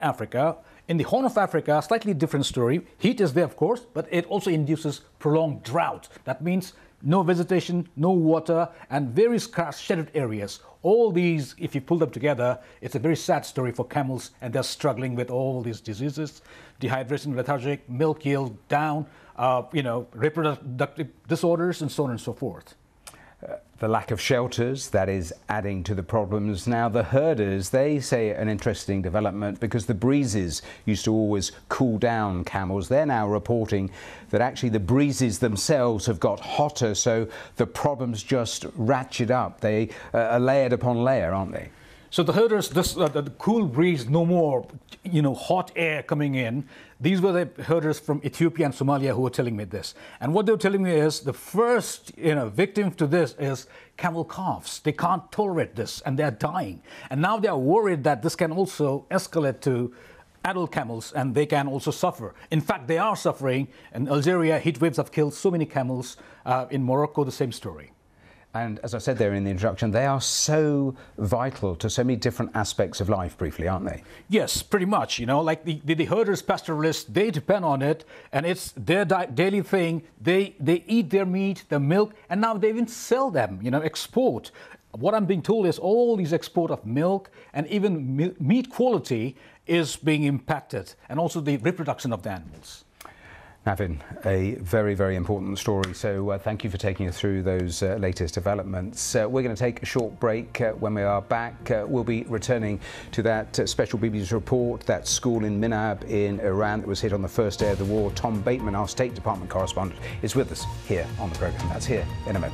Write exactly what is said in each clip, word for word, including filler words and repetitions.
Africa. In the Horn of Africa, slightly different story. Heat is there, of course, but it also induces prolonged drought. That means no vegetation, no water, and very scarce shaded areas. All these, if you pull them together, it's a very sad story for camels, and they're struggling with all these diseases, dehydration, lethargic, milk yield down, uh, you know, reproductive disorders, and so on and so forth. Uh, the lack of shelters, that is adding to the problems. Now the herders, they say an interesting development, because the breezes used to always cool down camels. They're now reporting that actually the breezes themselves have got hotter, so the problems just ratchet up. They uh, are layered upon layer, aren't they? So the herders, this, uh, the cool breeze, no more, you know, hot air coming in. These were the herders from Ethiopia and Somalia who were telling me this. And what they were telling me is the first, you know, victim to this is camel calves. They can't tolerate this, and they're dying. And now they are worried that this can also escalate to adult camels, and they can also suffer. In fact, they are suffering. In Algeria, heat waves have killed so many camels. Uh, in Morocco, the same story. And as I said there in the introduction, they are so vital to so many different aspects of life, briefly, aren't they? Yes, pretty much. You know, like the, the, the herders, pastoralists, they depend on it, and it's their di daily thing. They, they eat their meat, their milk, and now they even sell them, you know, export. What I'm being told is all these export of milk and even meat quality is being impacted, and also the reproduction of the animals. Navin, a very, very important story. So uh, thank you for taking us through those uh, latest developments. Uh, we're going to take a short break. Uh, when we are back, uh, we'll be returning to that uh, special B B C report, that school in Minab in Iran that was hit on the first day of the war. Tom Bateman, our State Department correspondent, is with us here on the programme. That's here in a moment.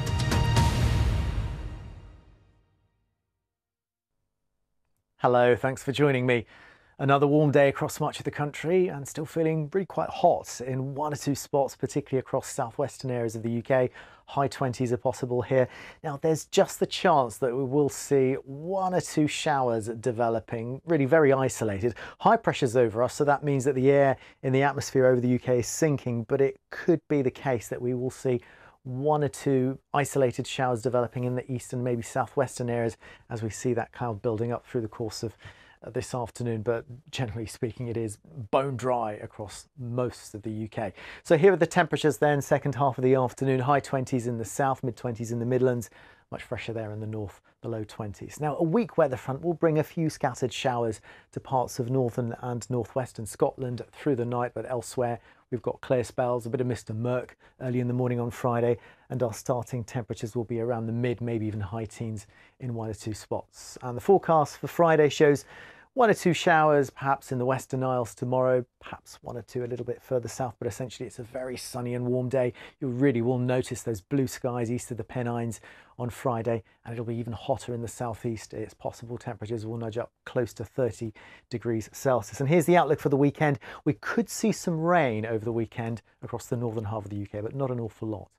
Hello, thanks for joining me. Another warm day across much of the country, and still feeling really quite hot in one or two spots, particularly across southwestern areas of the U K. High twenties are possible here. Now, there's just the chance that we will see one or two showers developing, really very isolated. High pressure's over us, so that means that the air in the atmosphere over the U K is sinking, but it could be the case that we will see one or two isolated showers developing in the eastern, maybe southwestern areas as we see that cloud building up through the course of Uh, this afternoon, but generally speaking it is bone dry across most of the U K. So here are the temperatures then, second half of the afternoon. High twenties in the south, mid twenties in the Midlands, much fresher there in the north, the low twenties. Now, a weak weather front will bring a few scattered showers to parts of northern and northwestern Scotland through the night, but elsewhere we've got clear spells, a bit of mist and murk early in the morning on Friday, and our starting temperatures will be around the mid, maybe even high teens in one or two spots. And the forecast for Friday shows one or two showers, perhaps in the Western Isles tomorrow, perhaps one or two a little bit further south, but essentially it's a very sunny and warm day. You really will notice those blue skies east of the Pennines on Friday, and it'll be even hotter in the southeast. It's possible temperatures will nudge up close to thirty degrees Celsius. And here's the outlook for the weekend. We could see some rain over the weekend across the northern half of the U K, but not an awful lot.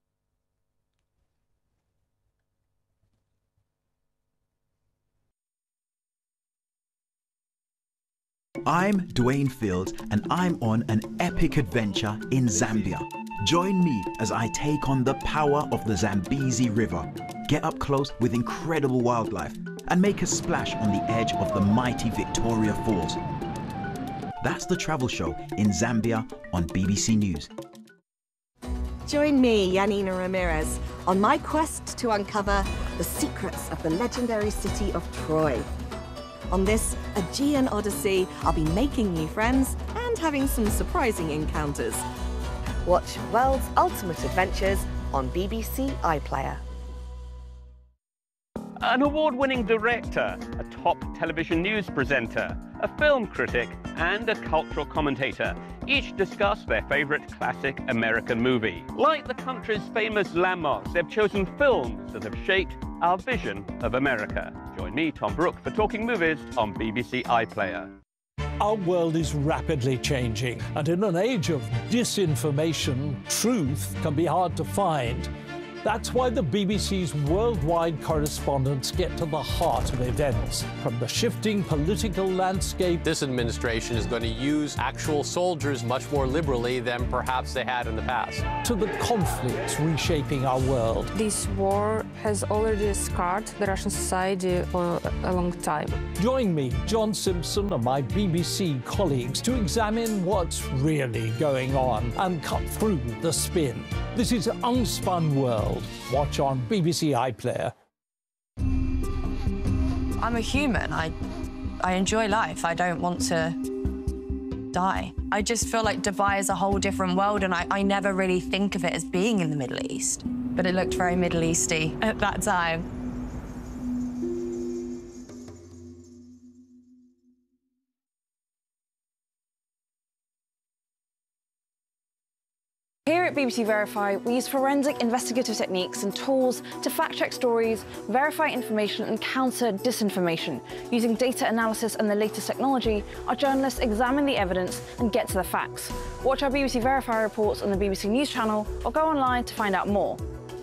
I'm Dwayne Fields, and I'm on an epic adventure in Zambia. Join me as I take on the power of the Zambezi River, get up close with incredible wildlife, and make a splash on the edge of the mighty Victoria Falls. That's the travel show in Zambia on B B C News. Join me, Yanina Ramirez, on my quest to uncover the secrets of the legendary city of Troy. On this Aegean Odyssey, I'll be making new friends and having some surprising encounters. Watch World's Ultimate Adventures on B B C iPlayer. An award-winning director, a top television news presenter, a film critic, and a cultural commentator each discuss their favorite classic American movie. Like the country's famous landmarks, they've chosen films that have shaped our vision of America. Join me, Tom Brooke, for Talking Movies on B B C iPlayer. Our world is rapidly changing, and in an age of disinformation, truth can be hard to find. That's why the B B C's worldwide correspondents get to the heart of events. From the shifting political landscape, this administration is going to use actual soldiers much more liberally than perhaps they had in the past, to the conflicts reshaping our world. This war has already scarred the Russian society for a long time. Join me, John Simpson, and my B B C colleagues to examine what's really going on and cut through the spin. This is Unspun World. Watch on B B C iPlayer. I'm a human. I, I enjoy life. I don't want to die. I just feel like Dubai is a whole different world, and I, I never really think of it as being in the Middle East. But it looked very Middle Easty at that time. Here at B B C Verify, we use forensic investigative techniques and tools to fact-check stories, verify information and counter disinformation. Using data analysis and the latest technology, our journalists examine the evidence and get to the facts. Watch our B B C Verify reports on the B B C News channel or go online to find out more.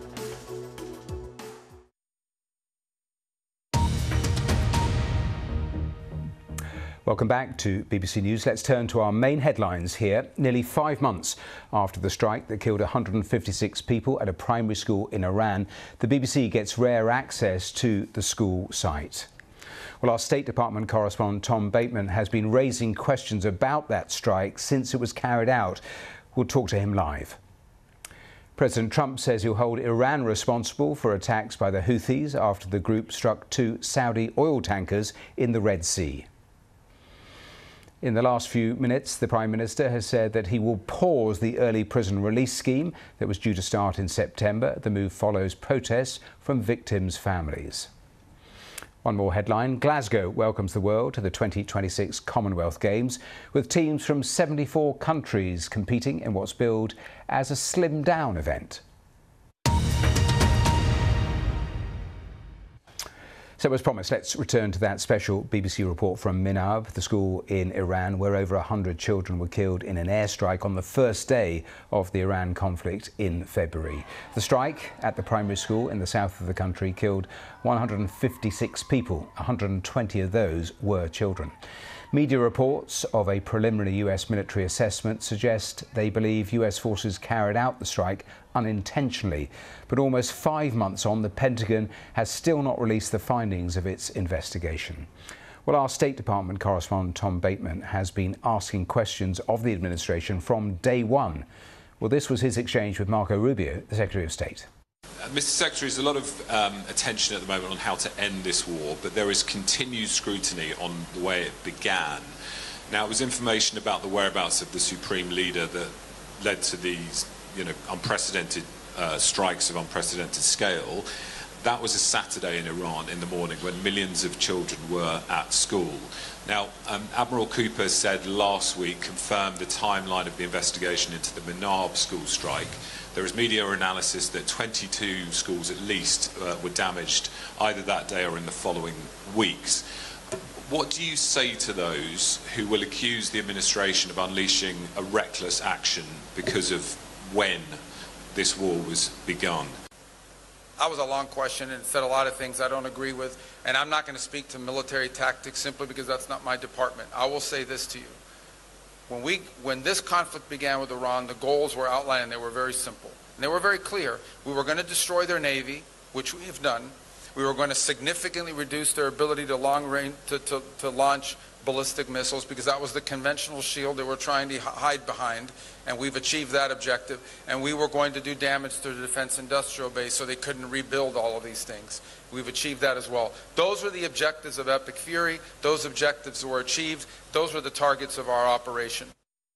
Welcome back to B B C News. Let's turn to our main headlines here. Nearly five months after the strike that killed one hundred fifty-six people at a primary school in Iran, the B B C gets rare access to the school site. Well, our State Department correspondent Tom Bateman has been raising questions about that strike since it was carried out. We'll talk to him live. President Trump says he'll hold Iran responsible for attacks by the Houthis after the group struck two Saudi oil tankers in the Red Sea. In the last few minutes, the Prime Minister has said that he will pause the early prison release scheme that was due to start in September. The move follows protests from victims' families. One more headline. Glasgow welcomes the world to the twenty twenty-six Commonwealth Games, with teams from seventy-four countries competing in what's billed as a slimmed-down event. So as promised, let's return to that special B B C report from Minab, the school in Iran, where over one hundred children were killed in an airstrike on the first day of the Iran conflict in February. The strike at the primary school in the south of the country killed one hundred fifty-six people. one hundred twenty of those were children. Media reports of a preliminary U S military assessment suggest they believe U S forces carried out the strike unintentionally. But almost five months on, the Pentagon has still not released the findings of its investigation. Well, our State Department correspondent Tom Bateman has been asking questions of the administration from day one. Well, this was his exchange with Marco Rubio, the Secretary of State. Uh, Mister Secretary, there's a lot of um, attention at the moment on how to end this war, but there is continued scrutiny on the way it began. Now, it was information about the whereabouts of the Supreme Leader that led to these, you know, unprecedented uh, strikes of unprecedented scale. That was a Saturday in Iran in the morning when millions of children were at school. Now, um, Admiral Cooper said last week, confirmed the timeline of the investigation into the Minab school strike. There is media analysis that twenty-two schools at least uh, were damaged either that day or in the following weeks. What do you say to those who will accuse the administration of unleashing a reckless action because of when this war was begun? That was a long question and said a lot of things I don't agree with, and I'm not going to speak to military tactics simply because that's not my department. I will say this to you. When, we, when this conflict began with Iran, the goals were outlined and they were very simple. And they were very clear. We were going to destroy their navy, which we have done. We were going to significantly reduce their ability to long range to, to, to launch ballistic missiles, because that was the conventional shield they were trying to hide behind, and we've achieved that objective. And we were going to do damage to the defense industrial base so they couldn't rebuild all of these things. We've achieved that as well. Those were the objectives of Epic Fury. Those objectives were achieved. Those were the targets of our operation.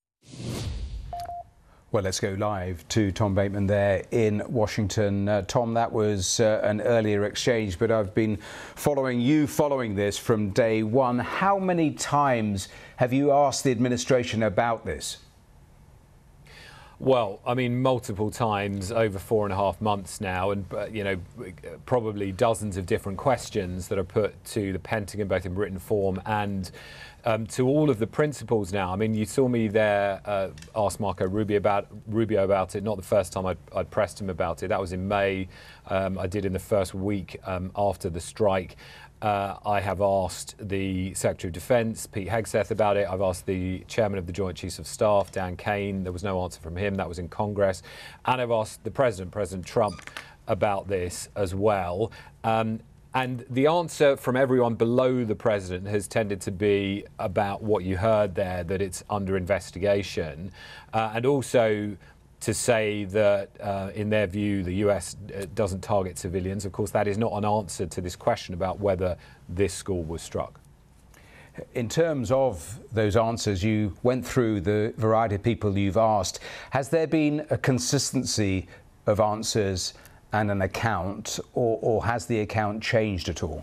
Well, let's go live to Tom Bateman there in Washington. Uh, Tom, that was uh, an earlier exchange, but I've been following you following this from day one. How many times have you asked the administration about this? Well, I mean, multiple times over four and a half months now, and, uh, you know, probably dozens of different questions that are put to the Pentagon, both in written form and um, to all of the principals now. I mean, you saw me there uh, ask Marco Rubio about, Rubio about it, not the first time I'd, I'd pressed him about it. That was in May. Um, I did in the first week um, after the strike. Uh, I have asked the Secretary of Defence, Pete Hegseth, about it. I've asked the Chairman of the Joint Chiefs of Staff, Dan Kane. There was no answer from him. That was in Congress. And I've asked the President, President Trump, about this as well. Um, and the answer from everyone below the President has tended to be about what you heard there, that it's under investigation. Uh, and also to say that, uh, in their view, the U S doesn't target civilians. Of course, that is not an answer to this question about whether this school was struck. In terms of those answers, you went through the variety of people you've asked. Has there been a consistency of answers and an account, or, or has the account changed at all?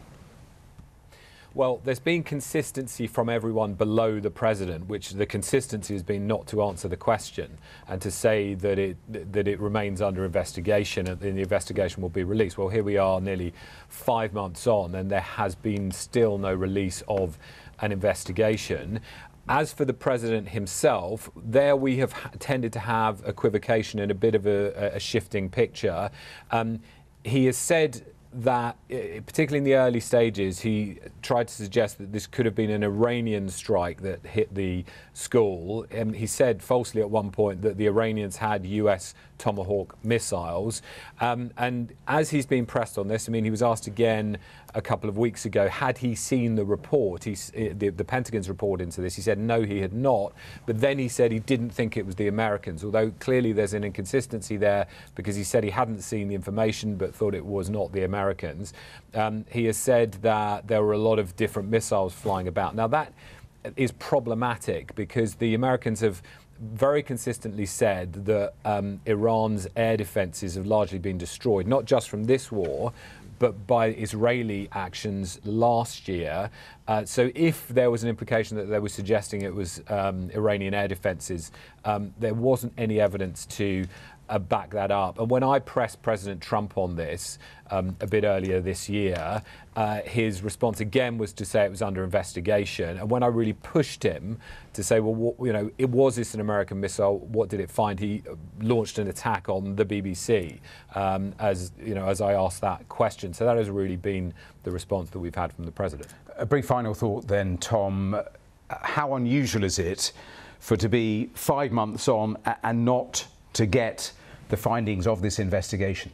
Well, there's been consistency from everyone below the President, which the consistency has been not to answer the question and to say that it that it remains under investigation and the investigation will be released. Well, here we are nearly five months on and there has been still no release of an investigation. As for the President himself, there we have tended to have equivocation and a bit of a, a shifting picture. Um, he has said that, particularly in the early stages, he tried to suggest that this could have been an Iranian strike that hit the school. And he said falsely at one point that the Iranians had U S Tomahawk missiles. Um, and as he's been pressed on this, I mean, he was asked again a couple of weeks ago, had he seen the report, he's, the, the Pentagon's report into this? He said no, he had not. But then he said he didn't think it was the Americans, although clearly there's an inconsistency there because he said he hadn't seen the information but thought it was not the Americans. Um, he has said that there were a lot of different missiles flying about. Now that is problematic because the Americans have very consistently said that um, Iran's air defences have largely been destroyed, not just from this war, but by Israeli actions last year. Uh, so if there was an implication that they were suggesting it was um, Iranian air defences, um, there wasn't any evidence to uh, back that up. And when I pressed President Trump on this um, a bit earlier this year, uh, his response again was to say it was under investigation. And when I really pushed him to say, well, what, you know, it was this an American missile? What did it find? He launched an attack on the B B C um, as you know, as I asked that question. So that has really been the response that we've had from the President. A brief final thought then, Tom. How unusual is it for to be five months on and not to get the findings of this investigation?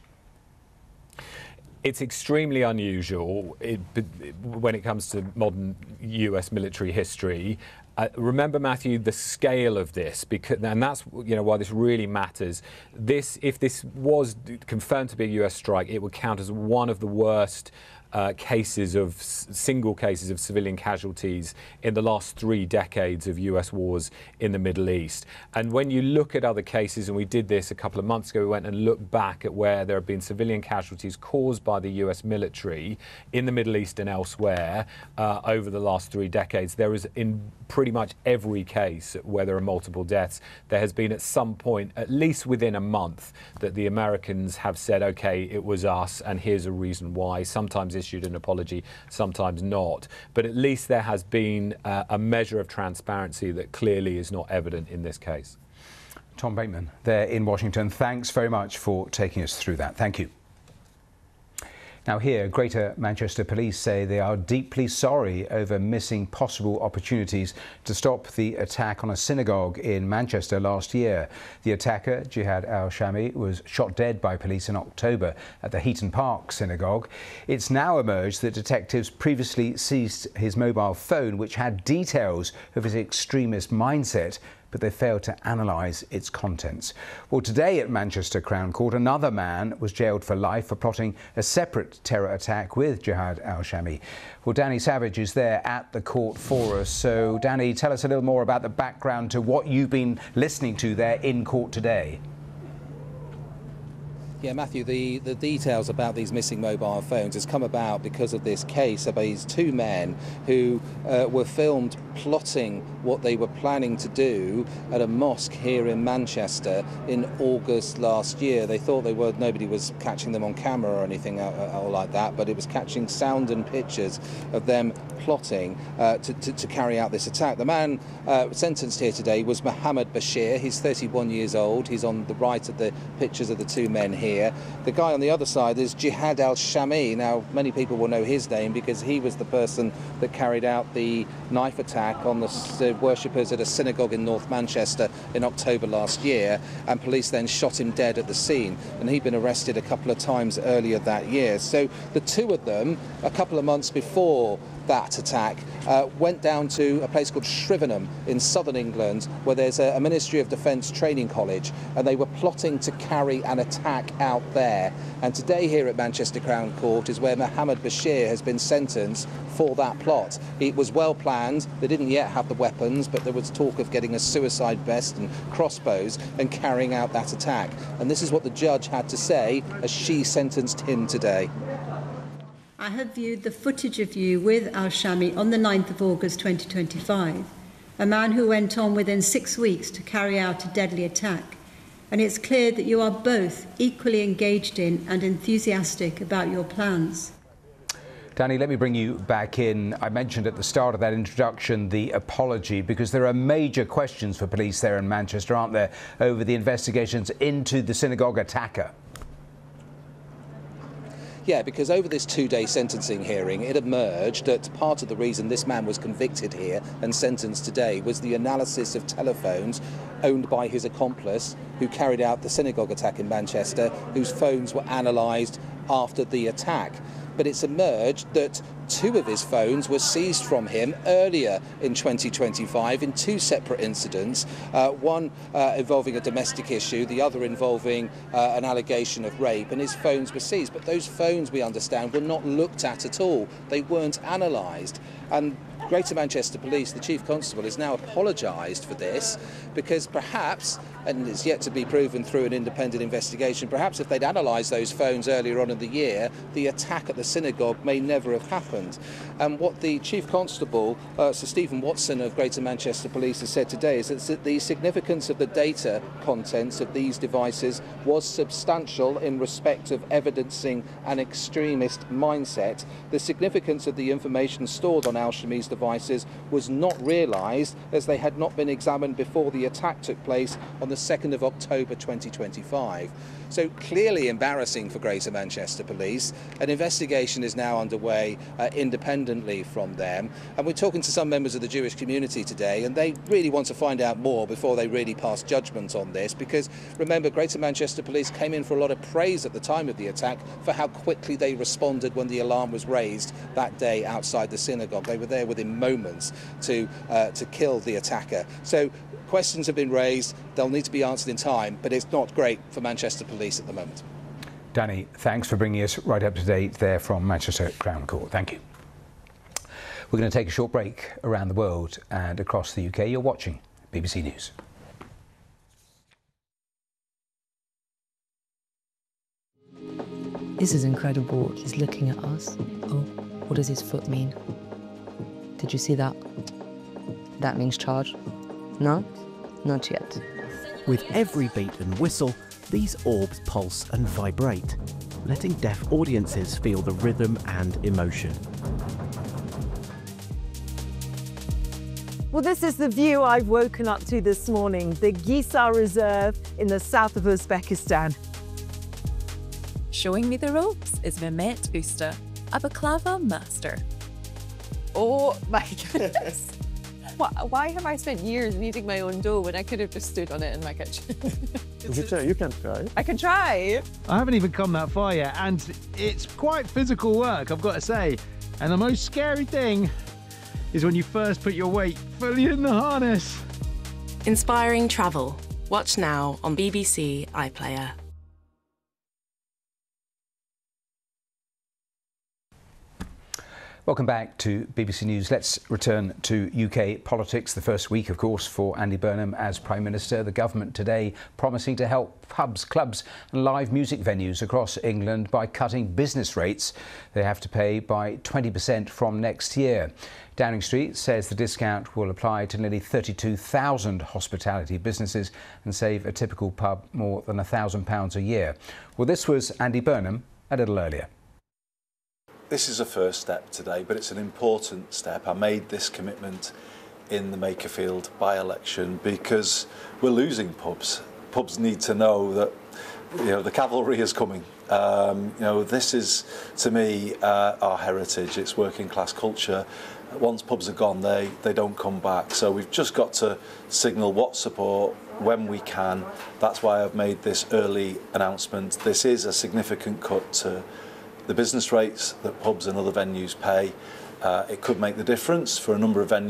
It's extremely unusual it, when it comes to modern U S military history. Uh, remember, Matthew, the scale of this, because, and that's you know why this really matters. This, if this was confirmed to be a U S strike, it would count as one of the worst Uh, cases of single cases of civilian casualties in the last three decades of U S wars in the Middle East. And when you look at other cases, and we did this a couple of months ago, we went and looked back at where there have been civilian casualties caused by the U S military in the Middle East and elsewhere uh, over the last three decades. There is, in pretty much every case where there are multiple deaths, there has been at some point, at least within a month, that the Americans have said, okay, it was us, and here's a reason why. Sometimes issued an apology, sometimes not. But at least there has been uh, a measure of transparency that clearly is not evident in this case. Tom Bateman there in Washington. Thanks very much for taking us through that. Thank you. Now here, Greater Manchester Police say they are deeply sorry over missing possible opportunities to stop the attack on a synagogue in Manchester last year. The attacker, Jihad al-Shami, was shot dead by police in October at the Heaton Park synagogue. It's now emerged that detectives previously seized his mobile phone, which had details of his extremist mindset, but they failed to analyse its contents. Well, today at Manchester Crown Court, another man was jailed for life for plotting a separate terror attack with Jihad al-Shami. Well, Danny Savage is there at the court for us. So, Danny, tell us a little more about the background to what you've been listening to there in court today. Yeah, Matthew, the, the details about these missing mobile phones has come about because of this case of these two men who uh, were filmed plotting what they were planning to do at a mosque here in Manchester in August last year. They thought they were, nobody was catching them on camera or anything uh, or like that, but it was catching sound and pictures of them plotting uh, to, to, to carry out this attack. The man uh, sentenced here today was Mohammed Bashir. He's thirty-one years old. He's on the right of the pictures of the two men here. The guy on the other side is Jihad al-Shami. Now, many people will know his name because he was the person that carried out the knife attack on the uh, worshippers at a synagogue in North Manchester in October last year, and police then shot him dead at the scene, and he'd been arrested a couple of times earlier that year. So the two of them, a couple of months before that attack, uh, went down to a place called Shrivenham in southern England, where there's a, a Ministry of Defence training college, and they were plotting to carry an attack out there. And today here at Manchester Crown Court is where Mohammed Bashir has been sentenced for that plot. It was well planned. They didn't yet have the weapons, but there was talk of getting a suicide vest and crossbows and carrying out that attack. And this is what the judge had to say as she sentenced him today. I have viewed the footage of you with al-Shami on the ninth of August twenty twenty-five, a man who went on within six weeks to carry out a deadly attack, and it's clear that you are both equally engaged in and enthusiastic about your plans. Danny, let me bring you back in. I mentioned at the start of that introduction the apology, because there are major questions for police there in Manchester, aren't there, over the investigations into the synagogue attacker. Yeah, because over this two-day sentencing hearing, it emerged that part of the reason this man was convicted here and sentenced today was the analysis of telephones owned by his accomplice who carried out the synagogue attack in Manchester, whose phones were analysed after the attack. But it's emerged that two of his phones were seized from him earlier in twenty twenty-five in two separate incidents, uh, one uh, involving a domestic issue, the other involving uh, an allegation of rape, and his phones were seized. But those phones, we understand, were not looked at at all. They weren't analysed. And Greater Manchester Police, the Chief Constable, has now apologised for this because perhaps, and it's yet to be proven through an independent investigation, perhaps if they'd analysed those phones earlier on in the year, the attack at the synagogue may never have happened. And what the Chief Constable, uh, Sir Stephen Watson of Greater Manchester Police, has said today is that the significance of the data contents of these devices was substantial in respect of evidencing an extremist mindset. The significance of the information stored on al-Shami's devices was not realised as they had not been examined before the attack took place on the second of October twenty twenty-five. So clearly embarrassing for Greater Manchester Police. An investigation is now underway uh, independently from them. And we're talking to some members of the Jewish community today, and they really want to find out more before they really pass judgment on this, because remember, Greater Manchester Police came in for a lot of praise at the time of the attack for how quickly they responded when the alarm was raised that day outside the synagogue. They were there within moments to, uh, to kill the attacker. So questions have been raised. They'll need to be answered in time, but it's not great for Manchester Police at the moment. Danny, thanks for bringing us right up to date there from Manchester Crown Court. Thank you. We're going to take a short break around the world and across the U K. You're watching B B C News. This is incredible. He's looking at us. Oh, what does his foot mean? Did you see that? That means charge. No? Not yet. With every beat and whistle, these orbs pulse and vibrate, letting deaf audiences feel the rhythm and emotion. Well, this is the view I've woken up to this morning, the Gisar Reserve in the south of Uzbekistan. Showing me the ropes is Mehmet Usta, a baklava master. Oh my goodness. Why have I spent years kneading my own dough when I could have just stood on it in my kitchen? You can try, you can try. I can try. I haven't even come that far yet, and it's quite physical work, I've got to say. And the most scary thing is when you first put your weight fully in the harness. Inspiring travel. Watch now on B B C iPlayer. Welcome back to B B C News. Let's return to U K politics. The first week, of course, for Andy Burnham as Prime Minister. The government today promising to help pubs, clubs and live music venues across England by cutting business rates they have to pay by twenty percent from next year. Downing Street says the discount will apply to nearly thirty-two thousand hospitality businesses and save a typical pub more than one thousand pounds a year. Well, this was Andy Burnham a little earlier. This is a first step today, but it's an important step. I made this commitment in the Makerfield by-election because we're losing pubs. Pubs need to know that, you know, the cavalry is coming. Um, you know, this is, to me, uh, our heritage. It's working class culture. Once pubs are gone, they, they don't come back. So we've just got to signal what support when we can. That's why I've made this early announcement. This is a significant cut to the business rates that pubs and other venues pay. Uh, it could make the difference for a number of venues.